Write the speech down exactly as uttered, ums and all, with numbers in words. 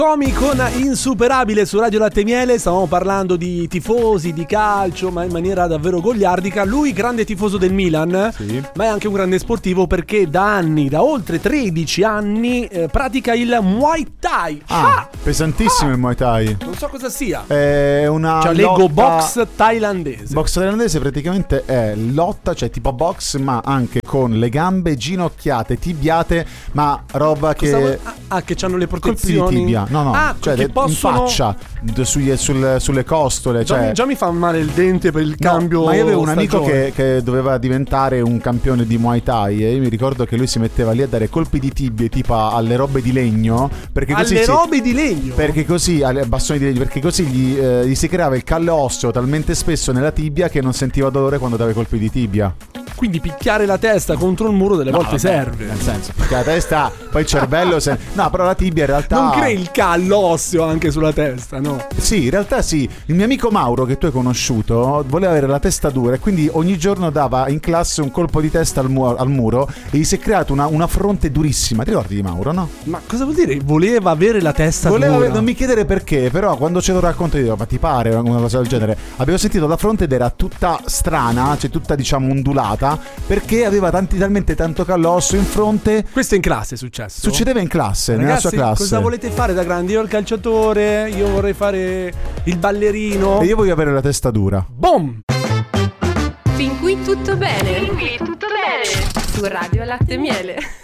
Comi con Insuperabile su Radio Latte e Miele. Stavamo parlando di tifosi, di calcio, ma in maniera davvero goliardica. Lui grande tifoso del Milan, sì, ma è anche un grande sportivo perché da anni, da oltre tredici anni, eh, pratica il Muay Thai. Ah, ah pesantissimo ah. il Muay Thai. Non so cosa sia. È una cioè, leggo box thailandese. Box thailandese praticamente è lotta, cioè tipo box, ma anche con le gambe ginocchiate, tibiate, ma roba cosa che... Vuol... Ah, che hanno le protezioni. Colpi di tibia. No, no, ah, cioè de- possono... in faccia, sugli, sul, sulle costole. Già, cioè... mi, già mi fa male il dente per il no, cambio. Ma io avevo un stagione. amico che, che doveva diventare un campione di Muay Thai e io mi ricordo che lui si metteva lì a dare colpi di tibie tipo alle robe di legno. Perché così alle si, robe di legno? Perché così, alle bastoni di legno, perché così gli, eh, gli si creava il callo osseo talmente spesso nella tibia che non sentiva dolore quando dava i colpi di tibia. Quindi picchiare la testa contro il muro delle no, volte vabbè, serve. Nel senso, picchiare la testa, poi il cervello se... No, però la tibia in realtà... Non crei il callo osseo anche sulla testa, no? Sì, in realtà sì. Il mio amico Mauro, che tu hai conosciuto, voleva avere la testa dura e quindi ogni giorno dava in classe un colpo di testa al, mu- al muro e gli si è creata una, una fronte durissima. Ti ricordi di Mauro, no? Ma cosa vuol dire? Voleva avere la testa voleva dura? Avere, non mi chiedere perché, però quando ce lo racconto io dico, ma ti pare una cosa del genere? Avevo sentito la fronte ed era tutta strana, cioè tutta diciamo ondulata, perché aveva tanti, talmente tanto callosso in fronte. Questo in classe è successo? Succedeva in classe, ragazzi, nella sua classe. Cosa volete fare da grandi? Io il calciatore, io vorrei fare il ballerino. E io voglio avere la testa dura. Boom! Fin qui tutto bene. Fin qui tutto bene. Su Radio Latte e Miele.